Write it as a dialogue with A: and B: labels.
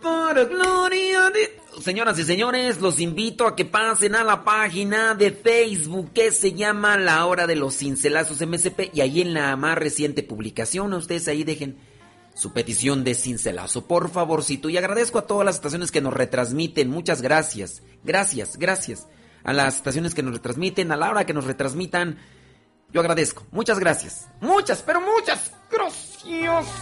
A: para gloria de... Señoras y señores, los invito a que pasen a la página de Facebook que se llama La Hora de los Cincelazos MSP, y ahí en la más reciente publicación ustedes ahí dejen su petición de cincelazo, por favorcito. Y agradezco a todas las estaciones que nos retransmiten. Muchas gracias. Gracias. A las estaciones que nos retransmiten, a la hora que nos retransmitan. Yo agradezco. Muchas gracias. Muchas, pero muchas. Gracias.